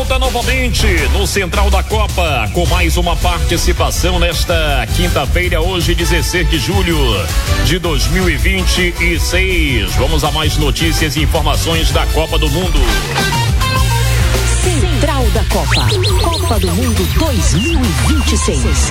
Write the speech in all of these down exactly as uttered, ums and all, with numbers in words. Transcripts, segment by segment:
volta novamente no Central da Copa com mais uma participação nesta quinta-feira, hoje dezesseis de julho de dois mil e vinte e seis. Vamos a mais notícias e informações da Copa do Mundo. Central da Copa, Copa do Mundo dois mil e vinte e seis.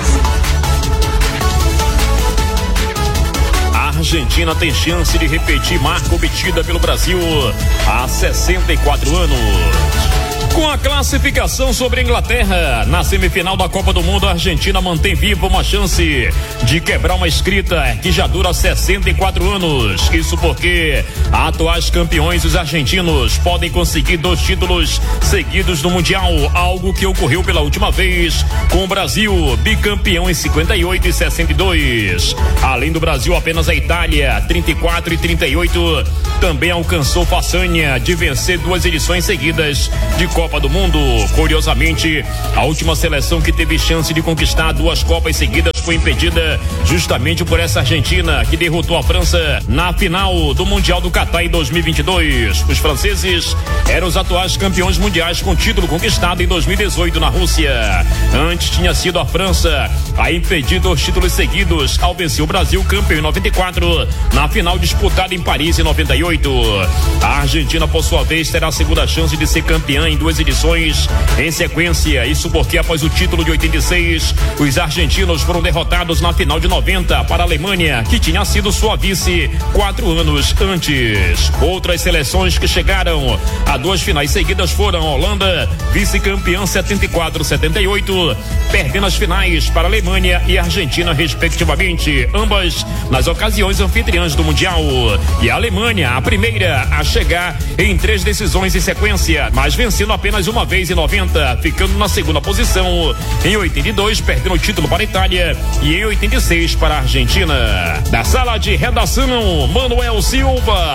A Argentina tem chance de repetir marca obtida pelo Brasil há sessenta e quatro anos. Com a classificação sobre a Inglaterra na semifinal da Copa do Mundo, a Argentina mantém viva uma chance de quebrar uma escrita que já dura sessenta e quatro anos. Isso porque atuais campeões, os argentinos, podem conseguir dois títulos seguidos no Mundial, algo que ocorreu pela última vez com o Brasil, bicampeão em cinquenta e oito e sessenta e dois. Além do Brasil, apenas a Itália, trinta e quatro e trinta e oito, também alcançou façanha de vencer duas edições seguidas de Copa Copa do Mundo. Curiosamente, a última seleção que teve chance de conquistar duas Copas seguidas foi impedida justamente por essa Argentina, que derrotou a França na final do Mundial do Catar em dois mil e vinte e dois. Os franceses eram os atuais campeões mundiais com título conquistado em dois mil e dezoito na Rússia. Antes tinha sido a França a impedir dois títulos seguidos ao vencer o Brasil, campeão em noventa e quatro, na final disputada em Paris em noventa e oito. A Argentina, por sua vez, terá a segunda chance de ser campeã em duas edições em sequência. Isso porque após o título de oitenta e seis, os argentinos foram derrotados na final de noventa para a Alemanha, que tinha sido sua vice quatro anos antes. Outras seleções que chegaram a duas finais seguidas foram a Holanda, vice-campeã setenta e quatro e setenta e oito, perdendo as finais para a Alemanha e a Argentina respectivamente, ambas nas ocasiões anfitriãs do Mundial. E a Alemanha, a primeira a chegar em três decisões em sequência, mas vencendo apenas uma vez em noventa, ficando na segunda posição. Em oitenta e dois, perdendo o título para a Itália, e em oitenta e seis para a Argentina. Da sala de redação, Manuel Silva.